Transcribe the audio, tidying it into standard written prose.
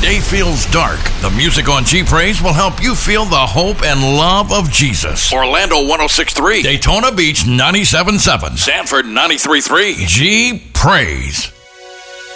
day feels dark, the music on G Praise will help you feel the hope and love of Jesus. Orlando 106.3, Daytona Beach 97.7, Sanford 93.3. G Praise.